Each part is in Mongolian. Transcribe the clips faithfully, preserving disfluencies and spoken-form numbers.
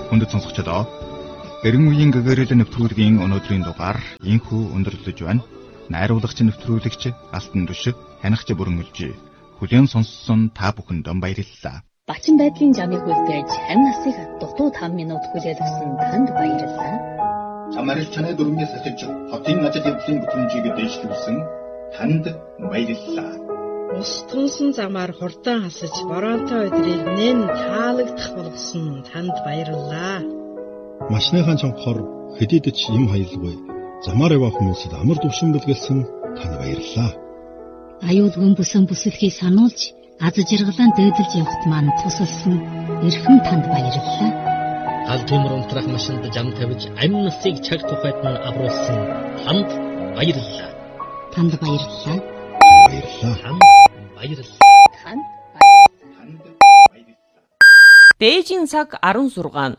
Хүндэт сонсогчдоо эргэн үеийн гэгэрэл нэвтрүүлгийн өнөөдрийн дугаар инхүү өндөрлөж байна. Найруулагч нэвтрүүлэгч Алтан Түшиг, хянагч Бүрэн Үлжи. Хүлээн сонссон та бүхэндээ баярлалаа. Бачин байдлын жамыг үлдээж харь насыг дутуу таван минут хүлээл өгсөн танд баярлалаа. Чамаарч чанаа дөрмөс сэтж хотын ажил явдлын бүтээмжийг дэвшлүүлсэн танд баярлалаа. Ус тунсан замаар хурдан хасаж боронтой өдрийг нэн таалагдах болгосон танд баярлалаа. Машныхаа чанхаар хэдийдэж юм хаялгүй замаар явах хүмүүсд амар төвшин бэлгэлсэн танд баярлалаа. Аюулгүй бүсэн бүсэлхийг сануулж аз жаргалан дээдэлж явахт маань тусалсан эрхэм танд баярлалаа. Гал төмөр унтрах машинд зам тавьж амь насыг цаг тухайд нь авруулсан танд баярлалаа. Танд баярлалаа. Баярлалаа. Танд баярлалаа. Танд баярлалаа. Бээжин цаг арван зургаан.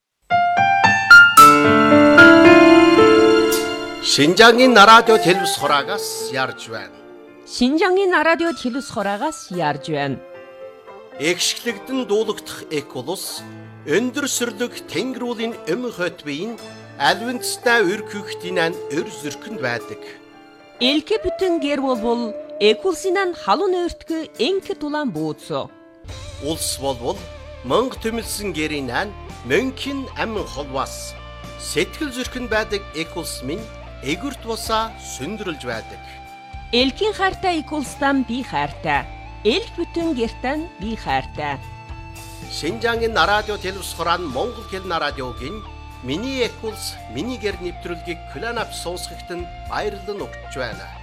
Шинжаагийн радио телевиз хураагаас ярьж байна. Шинжаагийн радио телевиз хураагаас ярьж байна. Экшглэгдэн дуулагдах эколус өндөр сүрлэг тэнгэрүүлийн эм хотбын альвинцтай өркүхтинан өр зөркөнд байдаг. Элке бүтэн гэр бол экулсинан халуун өртгө энке тулан бууцо. Улс болвол мөнх төмөлсөн гэринан мөнхийн амин холвас сэтгэл зөркөнд байдаг экулс минь эгүрт босаа сүндрэлж байдаг. Элкийн хайртай экулстан би хайртай. Элк бүтэн гертан би хайртай. Шинжаагийн радио телевиз хураан Монгол хэлний радиогийн миний экулс миний гэр нэвтрүүлгийг Кланап сонсогт нь баярлан өгч байна.